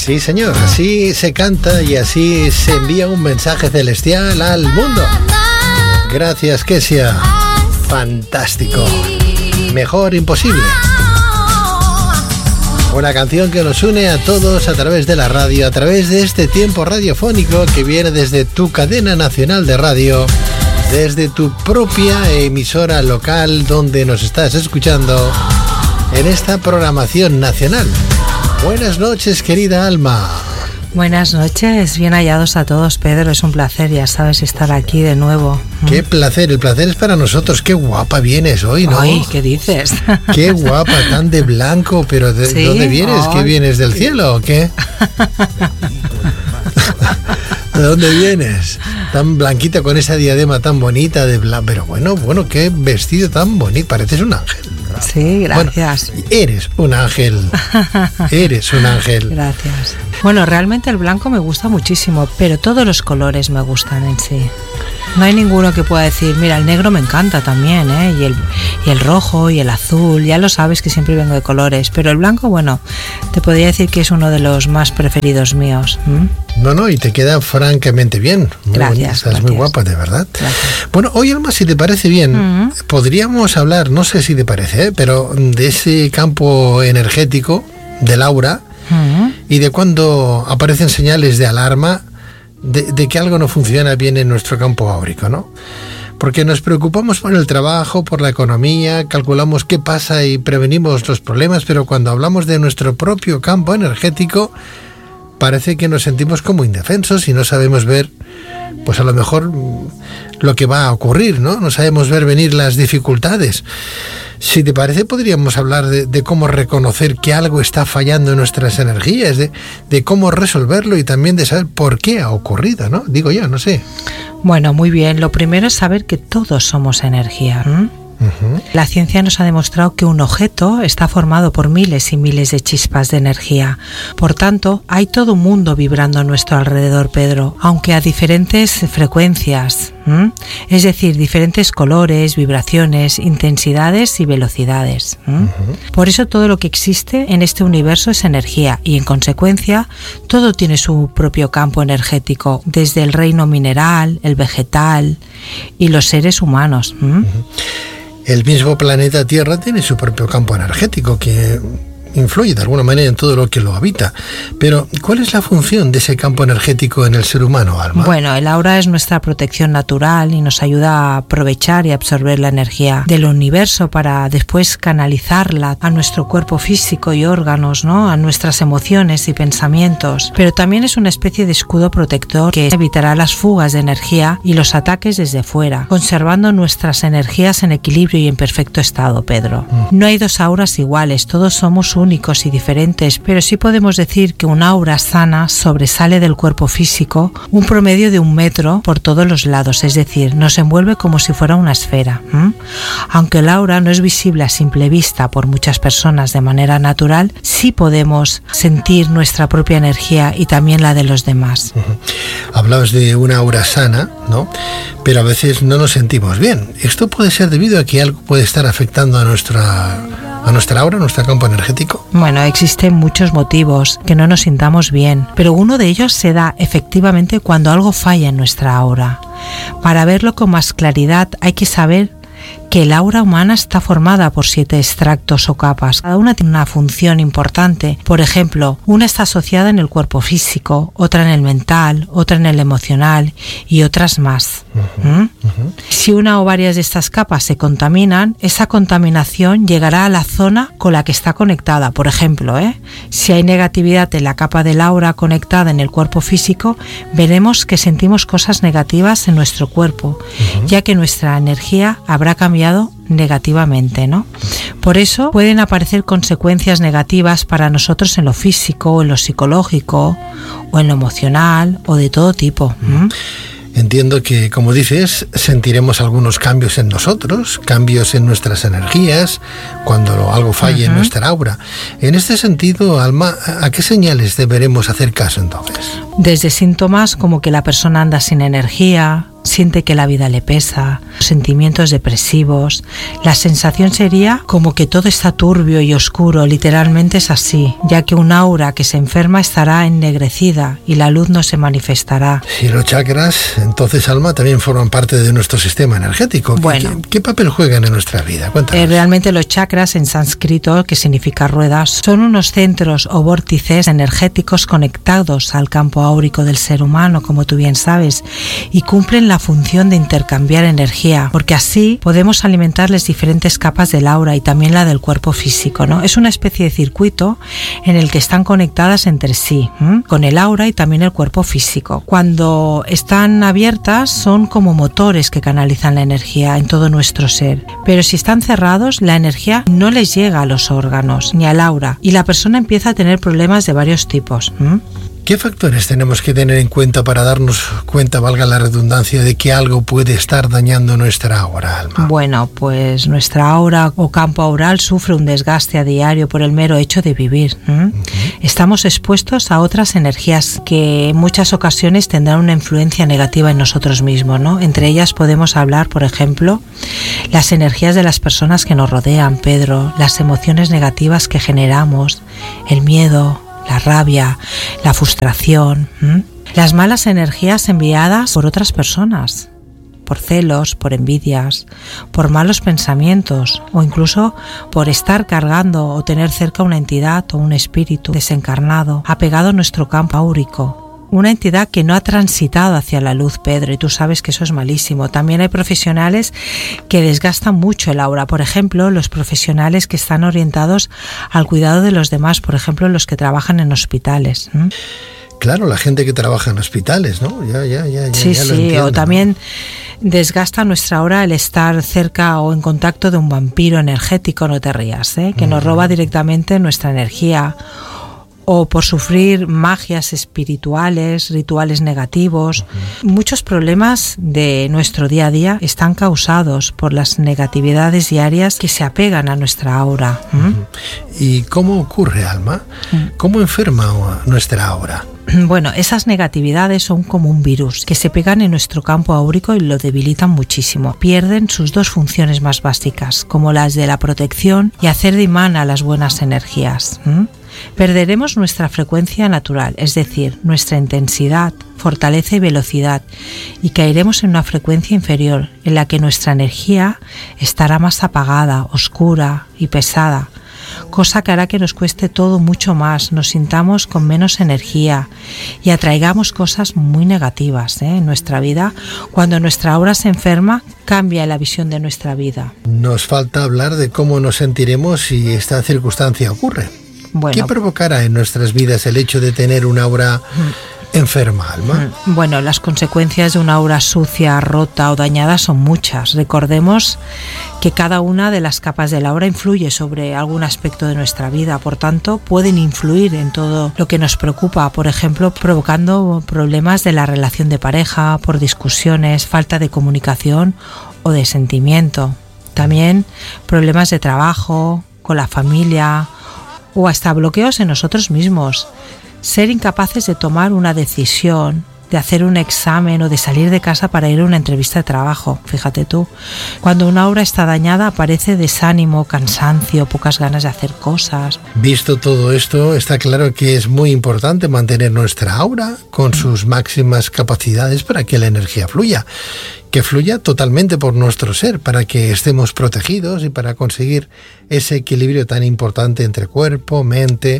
Sí, señor, así se canta y así se envía un mensaje celestial al mundo. Gracias, Kesia. Fantástico. Mejor imposible. Una canción que nos une a todos a través de la radio, a través de este tiempo radiofónico que viene desde tu cadena nacional de radio, desde tu propia emisora local donde nos estás escuchando en esta programación nacional. Buenas noches, querida Alma. Buenas noches, bien hallados a todos, Pedro. Es un placer, ya sabes, estar aquí de nuevo. Qué placer, el placer es para nosotros. Qué guapa vienes hoy, ¿no? Ay, ¿qué dices? Qué guapa, tan de blanco, pero ¿Sí? ¿Dónde vienes? Ay. ¿Qué vienes, del cielo o qué? ¿De dónde vienes? Tan blanquita con esa diadema tan bonita de blanco. Pero bueno, qué vestido tan bonito, pareces un ángel. Sí, gracias. Bueno, eres un ángel. Eres un ángel. Gracias. Bueno, realmente el blanco me gusta muchísimo, pero todos los colores me gustan en sí. No hay ninguno que pueda decir, mira, el negro me encanta también, ¿eh? Y el rojo y el azul, ya lo sabes que siempre vengo de colores, pero el blanco, bueno, te podría decir que es uno de los más preferidos míos. No, y te queda francamente bien. Muy gracias. Bonita. Estás gracias. Muy guapa, de verdad. Gracias. Bueno, hoy, Alma, si te parece bien, podríamos hablar, no sé si te parece, pero de ese campo energético del aura y de cuando aparecen señales de alarma de que algo no funciona bien en nuestro campo áurico, ¿no? Porque nos preocupamos por el trabajo, por la economía, calculamos qué pasa y prevenimos los problemas, pero cuando hablamos de nuestro propio campo energético, parece que nos sentimos como indefensos y no sabemos ver, pues a lo mejor lo que va a ocurrir, ¿no? No sabemos ver venir las dificultades. Si te parece, podríamos hablar de cómo reconocer que algo está fallando en nuestras energías, de cómo resolverlo y también de saber por qué ha ocurrido, ¿no? Digo yo, no sé. Bueno, muy bien. Lo primero es saber que todos somos energía. La ciencia nos ha demostrado que un objeto está formado por miles y miles de chispas de energía. Por tanto, hay todo un mundo vibrando a nuestro alrededor, Pedro, aunque a diferentes frecuencias, es decir, diferentes colores, vibraciones, intensidades y velocidades. Por eso todo lo que existe en este universo es energía y, en consecuencia, todo tiene su propio campo energético, desde el reino mineral, el vegetal y los seres humanos. El mismo planeta Tierra tiene su propio campo energético que influye de alguna manera en todo lo que lo habita. Pero, ¿cuál es la función de ese campo energético en el ser humano, Alma? Bueno, el aura es nuestra protección natural y nos ayuda a aprovechar y absorber la energía del universo para después canalizarla a nuestro cuerpo físico y órganos, ¿no? A nuestras emociones y pensamientos. Pero también es una especie de escudo protector que evitará las fugas de energía y los ataques desde fuera, conservando nuestras energías en equilibrio y en perfecto estado, Pedro. No hay dos auras iguales, todos somos únicos y diferentes, pero sí podemos decir que una aura sana sobresale del cuerpo físico un promedio de 1 metro por todos los lados, es decir, nos envuelve como si fuera una esfera. Aunque el aura no es visible a simple vista por muchas personas de manera natural, sí podemos sentir nuestra propia energía y también la de los demás. Hablabas de una aura sana, ¿no? Pero a veces no nos sentimos bien. ¿Esto puede ser debido a que algo puede estar afectando a nuestra aura, a nuestro campo energético? Bueno, existen muchos motivos que no nos sintamos bien, pero uno de ellos se da efectivamente cuando algo falla en nuestra aura. Para verlo con más claridad hay que saber que el aura humana está formada por 7 extractos o capas. Cada una tiene una función importante. Por ejemplo, una está asociada en el cuerpo físico, otra en el mental, otra en el emocional y otras más. Si una o varias de estas capas se contaminan, esa contaminación llegará a la zona con la que está conectada. Por ejemplo, si hay negatividad en la capa del aura conectada en el cuerpo físico, veremos que sentimos cosas negativas en nuestro cuerpo, ya que nuestra energía habrá cambiado negativamente, ¿no? Por eso pueden aparecer consecuencias negativas para nosotros en lo físico, en lo psicológico o en lo emocional o de todo tipo. Entiendo que, como dices, sentiremos algunos cambios en nosotros, cambios en nuestras energías, cuando algo falle en nuestra aura. En este sentido, Alma, ¿a qué señales deberemos hacer caso entonces? Desde síntomas como que la persona anda sin energía, siente que la vida le pesa, sentimientos depresivos. La sensación sería como que todo está turbio y oscuro, literalmente es así, ya que un aura que se enferma estará ennegrecida y la luz no se manifestará. Y los chakras, entonces, Alma, también forman parte de nuestro sistema energético. Bueno, ¿Qué papel juegan en nuestra vida? Cuéntanos. Realmente los chakras, en sánscrito, que significa ruedas, son unos centros o vórtices energéticos conectados al campo áurico del ser humano, como tú bien sabes, y cumplen la función de intercambiar energía, porque así podemos alimentarles diferentes capas del aura y también la del cuerpo físico, ¿no? Es una especie de circuito en el que están conectadas entre sí, con el aura y también el cuerpo físico. Cuando están abiertas son como motores que canalizan la energía en todo nuestro ser, pero si están cerrados, la energía no les llega a los órganos ni al aura y la persona empieza a tener problemas de varios tipos. ¿Qué factores tenemos que tener en cuenta para darnos cuenta, valga la redundancia, de que algo puede estar dañando nuestra aura, Alma? Bueno, pues nuestra aura o campo aural sufre un desgaste a diario por el mero hecho de vivir. Estamos expuestos a otras energías que en muchas ocasiones tendrán una influencia negativa en nosotros mismos, ¿no? Entre ellas podemos hablar, por ejemplo, las energías de las personas que nos rodean, Pedro, las emociones negativas que generamos, el miedo, la rabia, la frustración, las malas energías enviadas por otras personas, por celos, por envidias, por malos pensamientos o incluso por estar cargando o tener cerca una entidad o un espíritu desencarnado apegado a nuestro campo áurico. Una entidad que no ha transitado hacia la luz, Pedro, y tú sabes que eso es malísimo. También hay profesionales que desgastan mucho el aura. Por ejemplo, los profesionales que están orientados al cuidado de los demás, por ejemplo, los que trabajan en hospitales. Claro, la gente que trabaja en hospitales, ¿no? Sí, ya lo entiendo, o también desgasta nuestra aura el estar cerca o en contacto de un vampiro energético, no te rías, que nos roba directamente nuestra energía, o por sufrir magias espirituales, rituales negativos. Muchos problemas de nuestro día a día están causados por las negatividades diarias que se apegan a nuestra aura. ¿Y cómo ocurre, Alma? ¿Cómo enferma nuestra aura? Bueno, esas negatividades son como un virus que se pegan en nuestro campo áurico y lo debilitan muchísimo. Pierden sus dos funciones más básicas, como las de la protección y hacer de imán a las buenas energías. Perderemos nuestra frecuencia natural, es decir, nuestra intensidad, fortaleza y velocidad, y caeremos en una frecuencia inferior, en la que nuestra energía estará más apagada, oscura y pesada, cosa que hará que nos cueste todo mucho más, nos sintamos con menos energía y atraigamos cosas muy negativas en nuestra vida. Cuando nuestra aura se enferma, cambia la visión de nuestra vida. Nos falta hablar de cómo nos sentiremos si esta circunstancia ocurre. Bueno, ¿qué provocará en nuestras vidas el hecho de tener una aura enferma, Alma? Bueno, las consecuencias de una aura sucia, rota o dañada son muchas. Recordemos que cada una de las capas del aura influye sobre algún aspecto de nuestra vida, por tanto pueden influir en todo lo que nos preocupa, por ejemplo, provocando problemas de la relación de pareja, por discusiones, falta de comunicación o de sentimiento. También problemas de trabajo, con la familia, o hasta bloqueos en nosotros mismos, ser incapaces de tomar una decisión, de hacer un examen o de salir de casa para ir a una entrevista de trabajo. Fíjate tú, cuando una aura está dañada aparece desánimo, cansancio, pocas ganas de hacer cosas. Visto todo esto, está claro que es muy importante mantener nuestra aura con sus máximas capacidades para que la energía fluya. Que fluya totalmente por nuestro ser, para que estemos protegidos y para conseguir ese equilibrio tan importante entre cuerpo, mente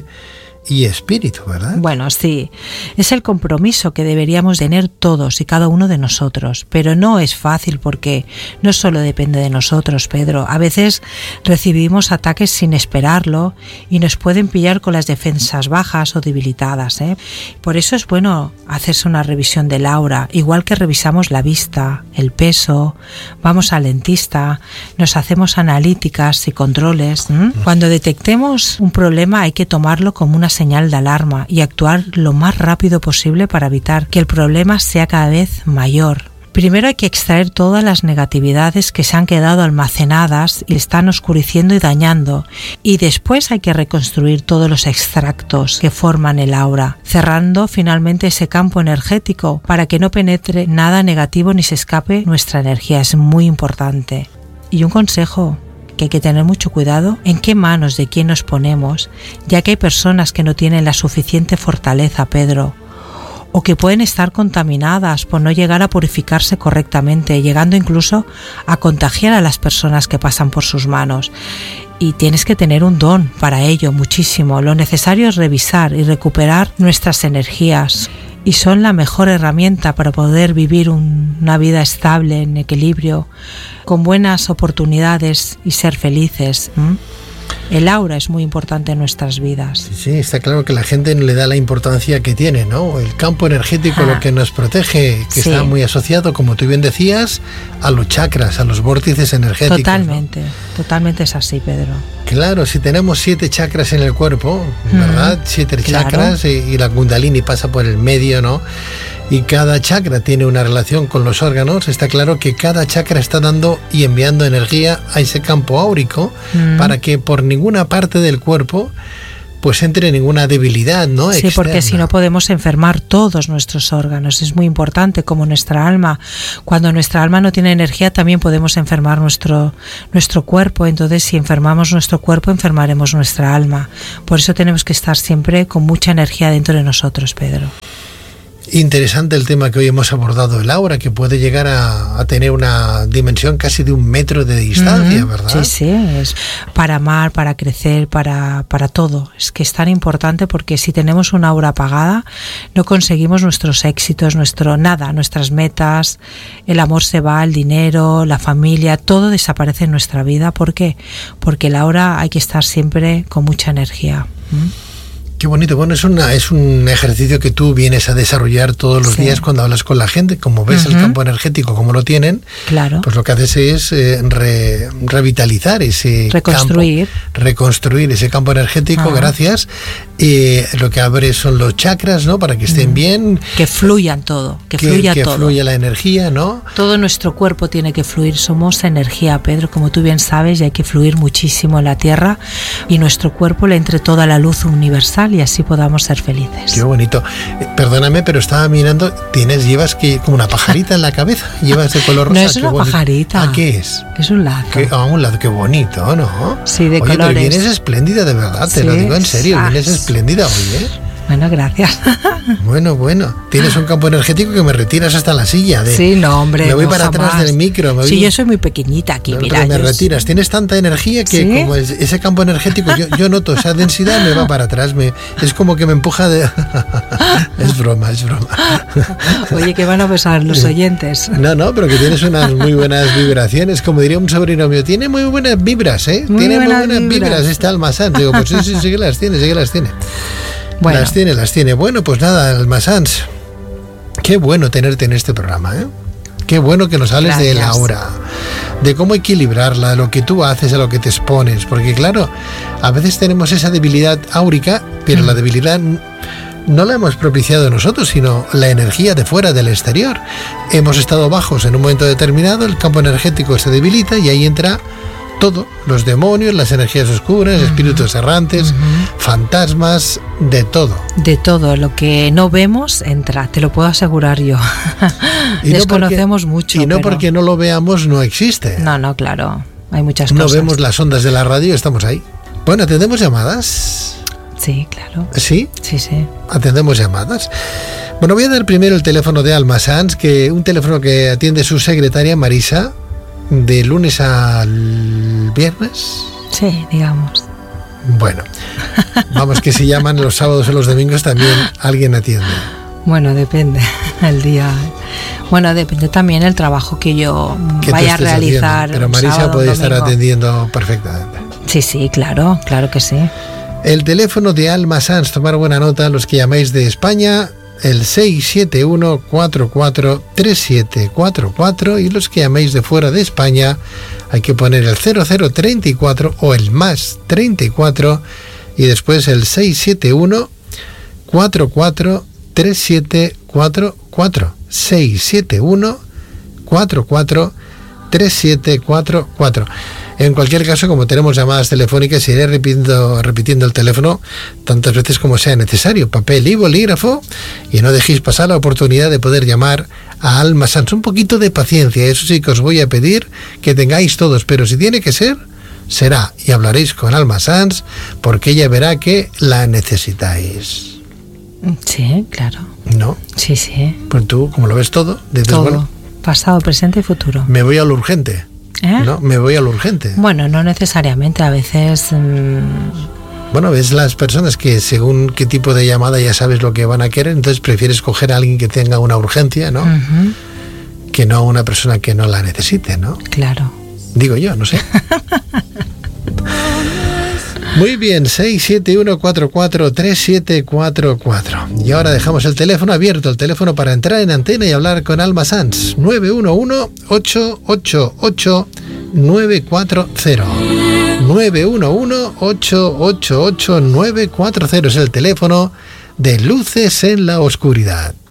y espíritu, ¿verdad? Bueno, sí, es el compromiso que deberíamos tener todos y cada uno de nosotros, pero no es fácil porque no solo depende de nosotros, Pedro. A veces recibimos ataques sin esperarlo y nos pueden pillar con las defensas bajas o debilitadas, Por eso es bueno hacerse una revisión del aura, igual que revisamos la vista, el peso, vamos al dentista, nos hacemos analíticas y controles. Cuando detectemos un problema hay que tomarlo como una señal de alarma y actuar lo más rápido posible para evitar que el problema sea cada vez mayor. Primero hay que extraer todas las negatividades que se han quedado almacenadas y están oscureciendo y dañando, y después hay que reconstruir todos los extractos que forman el aura, cerrando finalmente ese campo energético para que no penetre nada negativo ni se escape nuestra energía. Es muy importante. Y un consejo, que hay que tener mucho cuidado en qué manos de quién nos ponemos, ya que hay personas que no tienen la suficiente fortaleza, Pedro, o que pueden estar contaminadas por no llegar a purificarse correctamente, llegando incluso a contagiar a las personas que pasan por sus manos. Y tienes que tener un don para ello, muchísimo. Lo necesario es revisar y recuperar nuestras energías, y son la mejor herramienta para poder vivir una vida estable, en equilibrio, con buenas oportunidades y ser felices. El aura es muy importante en nuestras vidas. Sí, está claro que la gente no le da la importancia que tiene, ¿no? El campo energético, lo que nos protege, que está muy asociado, como tú bien decías, a los chakras, a los vórtices energéticos. Totalmente, ¿no? Totalmente es así, Pedro. Claro, si tenemos 7 chakras en el cuerpo, ¿verdad? 7 chakras, y la Kundalini pasa por el medio, ¿no? Y cada chakra tiene una relación con los órganos. Está claro que cada chakra está dando y enviando energía a ese campo áurico para que por ninguna parte del cuerpo pues entre ninguna debilidad, ¿no? Sí, externa. Porque si no podemos enfermar todos nuestros órganos. Es muy importante, como nuestra alma. Cuando nuestra alma no tiene energía, también podemos enfermar nuestro cuerpo. Entonces, si enfermamos nuestro cuerpo, enfermaremos nuestra alma. Por eso tenemos que estar siempre con mucha energía dentro de nosotros, Pedro. Interesante el tema que hoy hemos abordado, el aura, que puede llegar a tener una dimensión casi de 1 metro de distancia, ¿verdad? Sí, es para amar, para crecer, para todo. Es que es tan importante, porque si tenemos una aura apagada, no conseguimos nuestros éxitos, nuestras metas, el amor se va, el dinero, la familia, todo desaparece en nuestra vida. ¿Por qué? Porque el aura hay que estar siempre con mucha energía. Qué bonito. Bueno, es un ejercicio que tú vienes a desarrollar todos los días cuando hablas con la gente. Como ves el campo energético, como lo tienen, claro, pues lo que haces es revitalizar ese reconstruir ese campo energético, gracias. Lo que abres son los chakras, ¿no? Para que estén bien. Que fluyan todo, que fluya todo. Fluya la energía, ¿no? Todo nuestro cuerpo tiene que fluir. Somos energía, Pedro, como tú bien sabes, y hay que fluir muchísimo en la tierra, y nuestro cuerpo le entre toda la luz universal, y así podamos ser felices. Qué bonito. Perdóname, pero estaba mirando, llevas como una pajarita en la cabeza, llevas de color rosa. No es una pajarita. ¿A qué es? Es un lazo. Un lazo, qué bonito, ¿no? Sí, de colores. Pero vienes espléndida, de verdad, te lo digo en serio, vienes espléndida hoy, ¿eh? Bueno, gracias. Bueno. Tienes un campo energético que me retiras hasta la silla. Sí, no, hombre. Me voy para atrás del micro. Sí, yo soy muy pequeñita aquí, mira. Me retiras. Tienes tanta energía que como ese campo energético, yo noto esa densidad, me va para atrás. Es como que me empuja de... Es broma. Oye, ¿qué van a pensar los oyentes? No, pero que tienes unas muy buenas vibraciones. Como diría un sobrino mío, tiene muy buenas vibras, ¿eh? Tiene muy buenas vibras esta Alma Sans. Digo, pues sí que las tiene. Bueno. Las tiene. Bueno, pues nada, Alma Sans, qué bueno tenerte en este programa, ¿eh? Qué bueno que nos hables de la aura, de cómo equilibrarla, de lo que tú haces, a lo que te expones, porque claro, a veces tenemos esa debilidad áurica, pero la debilidad no la hemos propiciado nosotros, sino la energía de fuera, del exterior. Hemos estado bajos en un momento determinado, el campo energético se debilita y ahí entra todo, los demonios, las energías oscuras, espíritus errantes, fantasmas, de todo. De todo, lo que no vemos entra, te lo puedo asegurar yo. Y desconocemos mucho. Y no porque no lo veamos no existe. No, claro, hay muchas cosas. No vemos las ondas de la radio, estamos ahí. Bueno, ¿atendemos llamadas? Sí, claro. ¿Sí? Sí. Atendemos llamadas. Bueno, voy a dar primero el teléfono de Alma Sans, un teléfono que atiende su secretaria Marisa, de lunes al viernes. Sí, digamos. Bueno, vamos, que si llaman los sábados o los domingos también alguien atiende. Bueno, depende el día. Bueno, depende también el trabajo que yo vaya a realizar. Pero Marisa puede estar atendiendo perfectamente. Sí, claro que sí. El teléfono de Alma Sans, tomar buena nota, los que llamáis de España, el 671-44-3744, y los que llaméis de fuera de España hay que poner el 0034 o el más 34 y después el 671-44-3744. 671 3744. En cualquier caso, como tenemos llamadas telefónicas, iré repitiendo el teléfono tantas veces como sea necesario. Papel y bolígrafo, y no dejéis pasar la oportunidad de poder llamar a Alma Sanz. Un poquito de paciencia, eso sí que os voy a pedir que tengáis todos, pero si tiene que ser, será. Y hablaréis con Alma Sanz porque ella verá que la necesitáis. Sí, claro. ¿No? Sí, sí. Pues tú, como lo ves todo, dices, Todo. bueno, Pasado, presente y futuro. me voy a lo urgente. ¿No? Me voy a lo urgente. Bueno, no necesariamente, a veces... Bueno, ves las personas que según qué tipo de llamada ya sabes lo que van a querer, entonces prefieres coger a alguien que tenga una urgencia, ¿no? Que no a una persona que no la necesite, ¿no? Claro. Digo yo, no sé. Muy bien, 671443744. Y ahora dejamos el teléfono abierto, el teléfono para entrar en antena y hablar con Alma Sanz. 911-888-940. 911-888-940 es el teléfono de Luces en la Oscuridad.